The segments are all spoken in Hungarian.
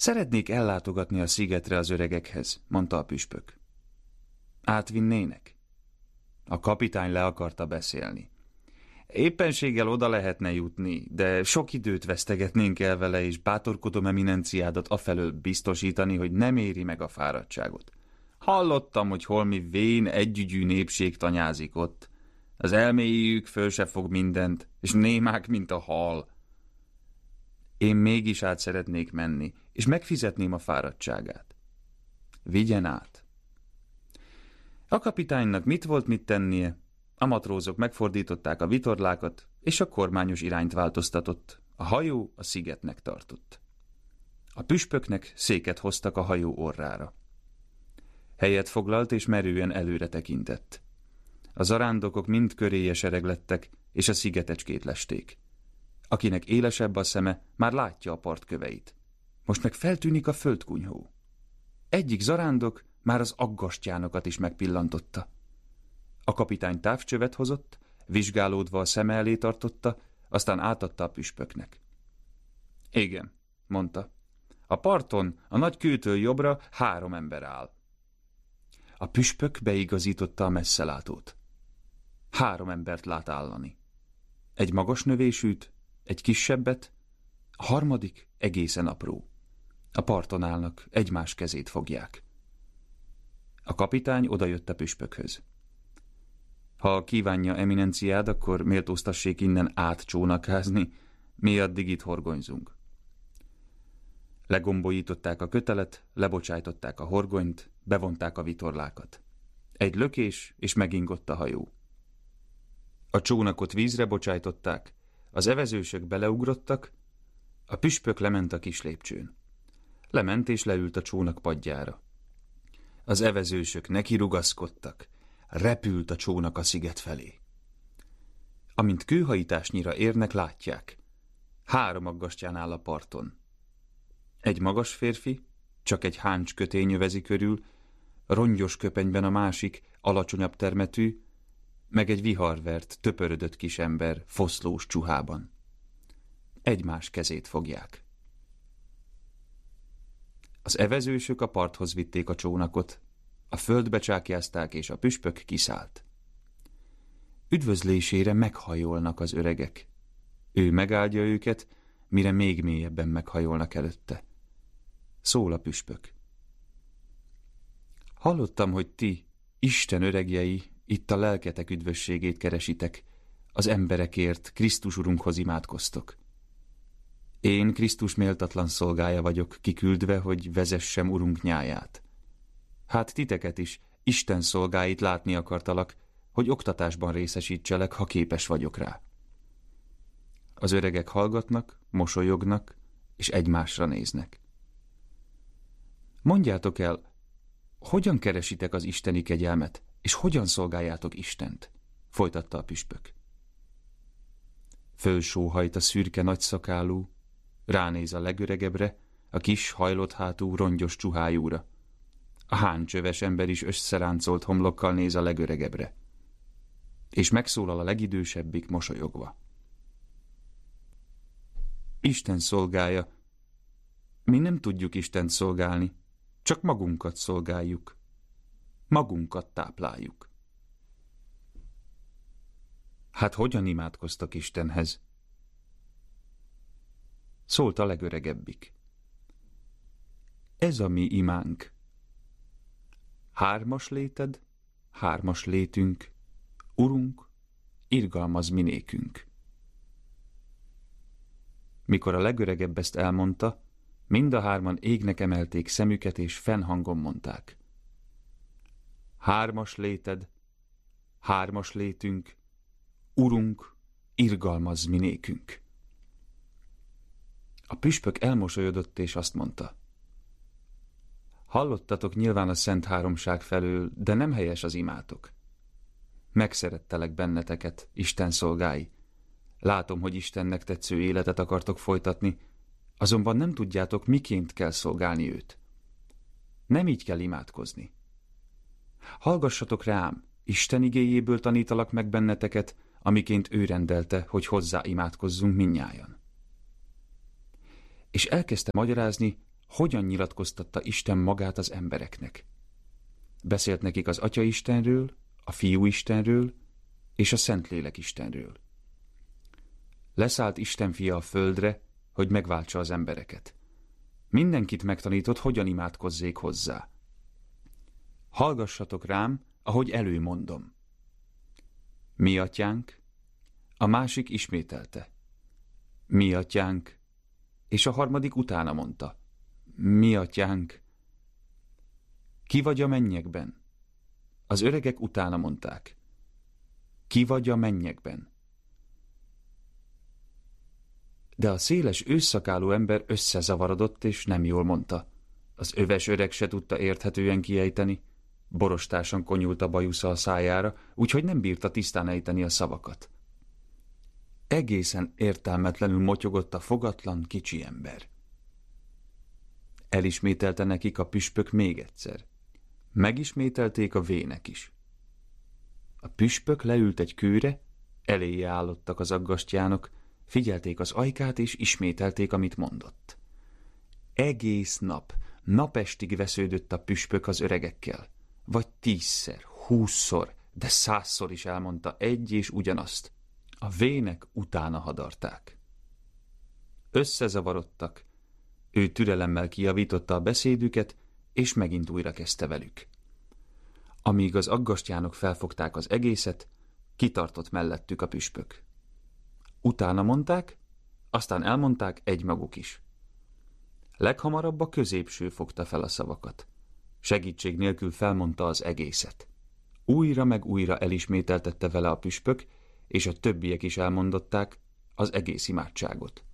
Szeretnék ellátogatni a szigetre az öregekhez, mondta a püspök. Átvinnének? A kapitány le akarta beszélni. Éppenséggel oda lehetne jutni, de sok időt vesztegetnénk el vele, és bátorkodom eminenciádat afelől biztosítani, hogy nem éri meg a fáradtságot. Hallottam, hogy holmi vén együgyű népség tanyázik ott. Az elméjük föl se fog mindent, és némák, mint a hal. Én mégis át szeretnék menni, és megfizetném a fáradtságát. Vigyen át. A kapitánynak mit volt mit tennie? A matrózok megfordították a vitorlákat, és a kormányos irányt változtatott. A hajó a szigetnek tartott. A püspöknek széket hoztak a hajó orrára. Helyet foglalt, és merően előre tekintett. A zarándokok mind köréje sereglettek, és a szigetecskét lesték. Akinek élesebb a szeme, már látja a partköveit. Most meg feltűnik a földkunyhó. Egyik zarándok már az aggastyánokat is megpillantotta. A kapitány távcsövet hozott, vizsgálódva a szeme elé tartotta, aztán átadta a püspöknek. Igen, mondta. A parton, a nagy kőtől jobbra 3 ember áll. A püspök beigazította a messzelátót. 3 embert lát állani. Egy magas növésűt, egy kisebbet, a harmadik egészen apró. A parton állnak, egymás kezét fogják. A kapitány odajött a püspökhöz. Ha kívánja eminenciád, akkor méltóztassék innen átcsónakázni, mi addig itt horgonyzunk. Legombolították a kötelet, lebocsájtották a horgonyt, bevonták a vitorlákat. Egy lökés, és megingott a hajó. A csónakot vízre bocsájtották, az evezősök beleugrottak, a püspök lement a kis lépcsőn. Lement és leült a csónak padjára. Az evezősök nekirugaszkodtak, repült a csónak a sziget felé. Amint kőhajításnyira érnek, látják. 3 aggastyán áll a parton. Egy magas férfi, csak egy háncs kötény övezi körül, rongyos köpenyben a másik, alacsonyabb termetű, meg egy viharvert, töpörödött kis ember foszlós csuhában. Egymás kezét fogják. Az evezősök a parthoz vitték a csónakot, a földbe csákjázták, és a püspök kiszállt. Üdvözlésére meghajolnak az öregek. Ő megáldja őket, mire még mélyebben meghajolnak előtte. Szól a püspök. Hallottam, hogy ti, Isten öregjei, itt a lelketek üdvösségét keresitek, az emberekért Krisztus Urunkhoz imádkoztok. Én Krisztus méltatlan szolgája vagyok, kiküldve, hogy vezessem Urunk nyáját. Hát titeket is, Isten szolgáit látni akartalak, hogy oktatásban részesítselek, ha képes vagyok rá. Az öregek hallgatnak, mosolyognak, és egymásra néznek. Mondjátok el, hogyan keresitek az isteni kegyelmet, és hogyan szolgáljátok Istent? Folytatta a püspök. Fölsóhajt a szürke nagyszakálú, ránéz a legöregebbre, a kis hajlott hátú rongyos csuhájúra. A háncsöves ember is összeráncolt homlokkal néz a legöregebbre. És megszólal a legidősebbik mosolyogva. Isten szolgája. Mi nem tudjuk Istent szolgálni, csak magunkat szolgáljuk. Magunkat tápláljuk. Hát hogyan imádkoztak Istenhez? Szólt a legöregebbik. Ez a mi imánk. 3 léted, 3 létünk, Urunk, irgalmaz mi nékünk. Mikor a legöregebb ezt elmondta, mind a 3 égnek emelték szemüket, és fennhangon mondták. 3 léted, 3 létünk, Urunk, irgalmaz mi nékünk. A püspök elmosolyodott, és azt mondta. Hallottatok nyilván a Szent Háromság felől, de nem helyes az imátok. Megszerettelek benneteket, Isten szolgái. Látom, hogy Istennek tetsző életet akartok folytatni, azonban nem tudjátok, miként kell szolgálni őt. Nem így kell imádkozni. Hallgassatok rám, Isten igéjéből tanítalak meg benneteket, amiként ő rendelte, hogy hozzá imádkozzunk mindnyájan. És elkezdte magyarázni, hogyan nyilatkoztatta Isten magát az embereknek. Beszélt nekik az Atya Istenről, a Fiú Istenről és a Szentlélek Istenről. Leszállt Isten fia a földre, hogy megváltsa az embereket. Mindenkit megtanított, hogyan imádkozzék hozzá. Hallgassatok rám, ahogy előmondom. Mi atyánk, a másik ismételte. Mi atyánk, és a harmadik utána mondta. Mi atyánk. Ki vagy a mennyekben? Az öregek utána mondták. Ki vagy a mennyekben? De a széles ősszakálú ember összezavarodott, és nem jól mondta. Az öves öreg se tudta érthetően kiejteni. Borostásan konyult a bajusza a szájára, úgyhogy nem bírta tisztán ejteni a szavakat. Egészen értelmetlenül motyogott a fogatlan kicsi ember. Elismételte nekik a püspök még egyszer. Megismételték a vének is. A püspök leült egy kőre, eléje állottak az aggastyánok, figyelték az ajkát és ismételték, amit mondott. Egész nap, napestig vesződött a püspök az öregekkel. Vagy 10-szer, 20-szor, de 100-szor is elmondta egy és ugyanazt. A vének utána hadarták. Összezavarodtak. Ő türelemmel kijavította a beszédüket, és megint újra kezdte velük. Amíg az aggastyánok felfogták az egészet, kitartott mellettük a püspök. Utána mondták, aztán elmondták egymaguk is. Leghamarabb a középső fogta fel a szavakat. Segítség nélkül felmondta az egészet. Újra meg újra elismételtette vele a püspök, és a többiek is elmondották az egész imádságot.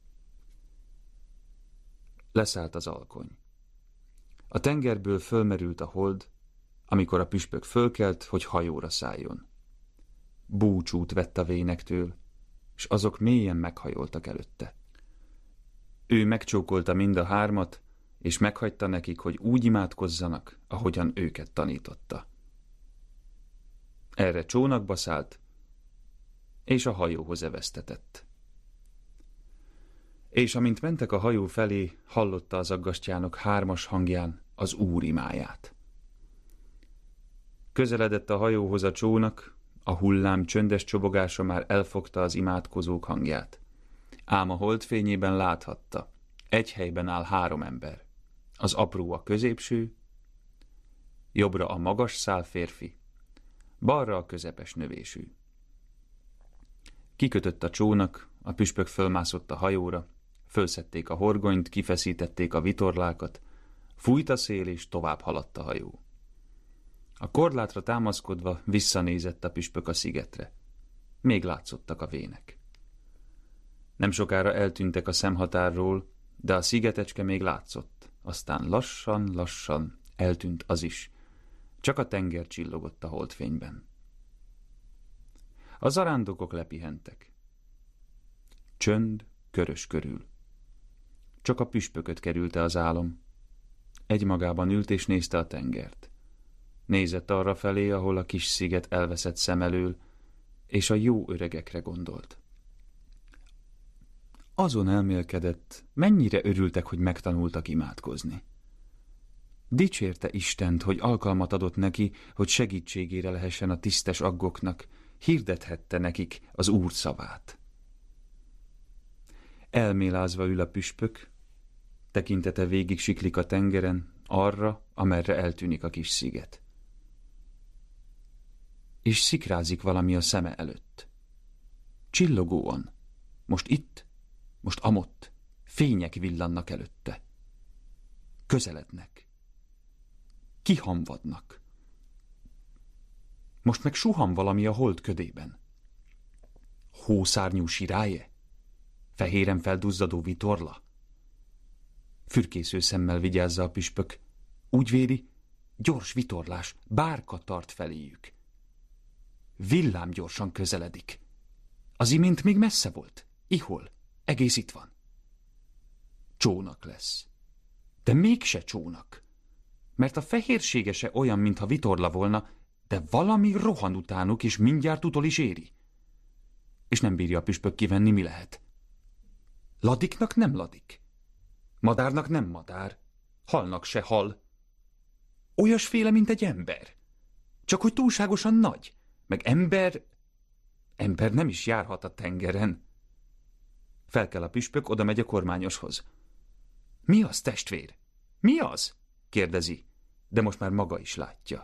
Leszállt az alkony. A tengerből fölmerült a hold, amikor a püspök fölkelt, hogy hajóra szálljon. Búcsút vett a vénektől, és azok mélyen meghajoltak előtte. Ő megcsókolta mind a hármat, és meghagyta nekik, hogy úgy imádkozzanak, ahogyan őket tanította. Erre csónakba szállt, és a hajóhoz evesztetett. És amint mentek a hajó felé, hallotta az aggastyánok hármas hangján az Úr imáját. Közeledett a hajóhoz a csónak, a hullám csöndes csobogása már elfogta az imádkozók hangját. Ám a holdfényében láthatta, egy helyben áll 3 ember. Az apró a középső, jobbra a magas szál férfi, balra a közepes növésű. Kikötött a csónak, a püspök fölmászott a hajóra, fölszedték a horgonyt, kifeszítették a vitorlákat, fújt a szél és tovább haladt a hajó. A korlátra támaszkodva visszanézett a püspök a szigetre. Még látszottak a vének. Nem sokára eltűntek a szemhatárról, de a szigetecske még látszott, aztán lassan eltűnt az is. Csak a tenger csillogott a holdfényben. A zarándokok lepihentek. Csönd körös körül. Csak a püspököt kerülte az álom. Egymagában ült és nézte a tengert. Nézett arra felé, ahol a kis sziget elveszett szem elől, és a jó öregekre gondolt. Azon elmélkedett, mennyire örültek, hogy megtanultak imádkozni. Dicsérte Istent, hogy alkalmat adott neki, hogy segítségére lehessen a tisztes aggoknak, hirdethette nekik az Úr szavát. Elmélázva ül a püspök, tekintete végig siklik a tengeren, arra, amerre eltűnik a kis sziget. És szikrázik valami a szeme előtt. Csillogóan, most itt, most amott, fények villannak előtte. Közelednek. Kihamvadnak. Most meg suhan valami a hold ködében. Hószárnyú sirálye? Fehéren felduzzadó vitorla? Fürkésző szemmel vigyázza a püspök. Úgy véli, gyors vitorlás, bárka tart feléjük. Villám gyorsan közeledik. Az imént még messze volt. Ihol? Egész itt van. Csónak lesz. De mégse csónak. Mert a fehérsége se olyan, mintha vitorla volna, de valami rohan utánuk, és mindjárt utol is éri. És nem bírja a püspök kivenni, mi lehet. Ladiknak nem ladik. Madárnak nem madár, halnak se hal. Olyasféle, mint egy ember. Csak hogy túlságosan nagy, meg ember nem is járhat a tengeren. Felkel a püspök, oda megy a kormányoshoz. Mi az, testvér? Mi az? Kérdezi, de most már maga is látja.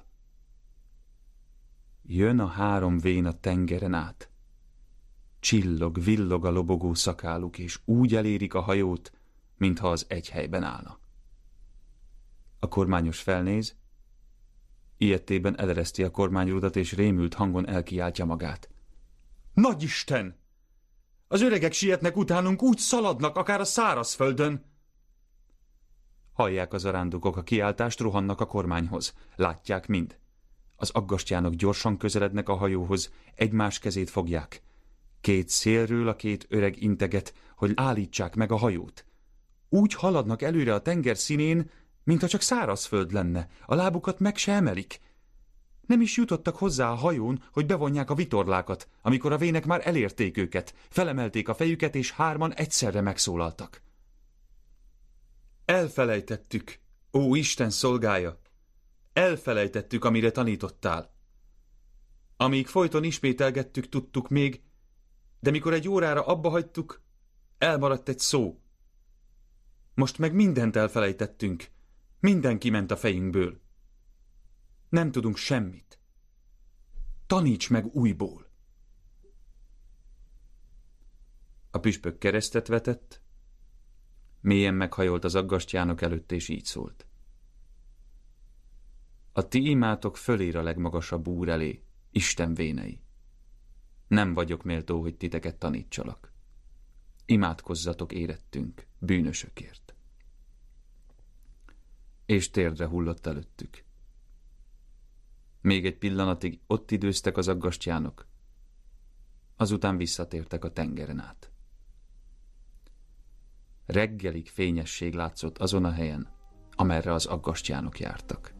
Jön a 3 vén a tengeren át. Csillog, villog a lobogó szakáluk, és úgy elérik a hajót, mintha az egy helyben állna. A kormányos felnéz, ilyetében elereszti a kormányrudat, és rémült hangon elkiáltja magát. Nagyisten! Az öregek sietnek utánunk, úgy szaladnak, akár a szárazföldön! Hallják az arándokok a kiáltást, rohannak a kormányhoz. Látják mind. Az aggastyánok gyorsan közelednek a hajóhoz, egymás kezét fogják. 2 szélről a 2 öreg integet, hogy állítsák meg a hajót. Úgy haladnak előre a tenger színén, mintha csak szárazföld lenne, a lábukat meg se emelik. Nem is jutottak hozzá a hajón, hogy bevonják a vitorlákat, amikor a vének már elérték őket, felemelték a fejüket, és 3-an egyszerre megszólaltak. Elfelejtettük, ó Isten szolgája! Elfelejtettük, amire tanítottál. Amíg folyton ismételgettük, tudtuk még, de mikor egy órára abba hagytuk, elmaradt egy szó. Most meg mindent elfelejtettünk, minden kiment a fejünkből. Nem tudunk semmit. Taníts meg újból. A püspök keresztet vetett, mélyen meghajolt az aggastyánok előtt, és így szólt. A ti imátok fölér a legmagasabb úr elé, Isten vénei. Nem vagyok méltó, hogy titeket tanítsalak. Imádkozzatok érettünk, bűnösökért. És térdre hullott előttük. Még egy pillanatig ott időztek az aggastyánok, azután visszatértek a tengeren át. Reggelig fényesség látszott azon a helyen, amerre az aggastyánok jártak.